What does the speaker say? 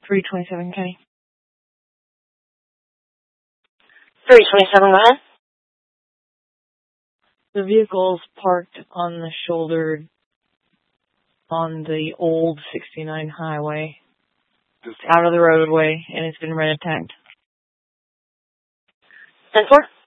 327, Kenny. 327, go ahead. The vehicle's parked on the shoulder on the old 69 highway. It's out of the roadway, and it's been red tagged. 10-4.